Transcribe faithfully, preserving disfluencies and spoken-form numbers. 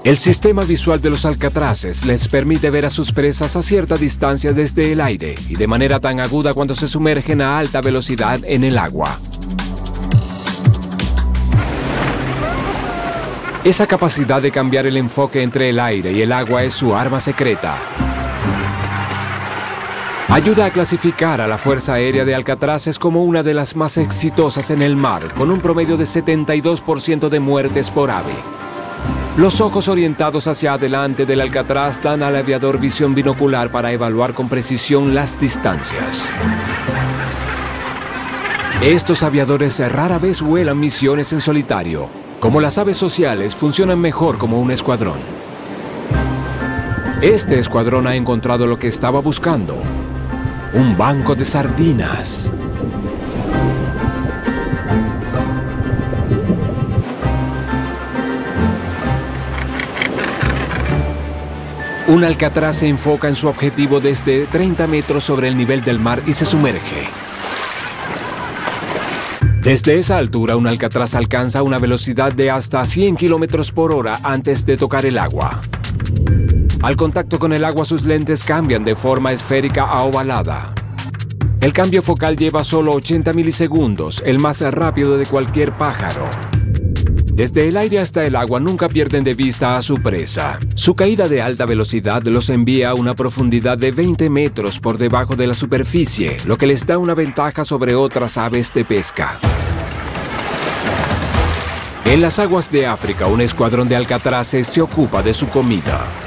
El sistema visual de los alcatraces les permite ver a sus presas a cierta distancia desde el aire y de manera tan aguda cuando se sumergen a alta velocidad en el agua. Esa capacidad de cambiar el enfoque entre el aire y el agua es su arma secreta. Ayuda a clasificar a la Fuerza Aérea de Alcatraces como una de las más exitosas en el mar, con un promedio de setenta y dos por ciento de muertes por ave. Los ojos orientados hacia adelante del Alcatraz dan al aviador visión binocular para evaluar con precisión las distancias. Estos aviadores rara vez vuelan misiones en solitario. Como las aves sociales, funcionan mejor como un escuadrón. Este escuadrón ha encontrado lo que estaba buscando: un banco de sardinas. Un alcatraz se enfoca en su objetivo desde treinta metros sobre el nivel del mar y se sumerge. Desde esa altura, un alcatraz alcanza una velocidad de hasta cien kilómetros por hora antes de tocar el agua. Al contacto con el agua, sus lentes cambian de forma esférica a ovalada. El cambio focal lleva solo ochenta milisegundos, el más rápido de cualquier pájaro. Desde el aire hasta el agua nunca pierden de vista a su presa. Su caída de alta velocidad los envía a una profundidad de veinte metros por debajo de la superficie, lo que les da una ventaja sobre otras aves de pesca. En las aguas de África, un escuadrón de alcatraces se ocupa de su comida.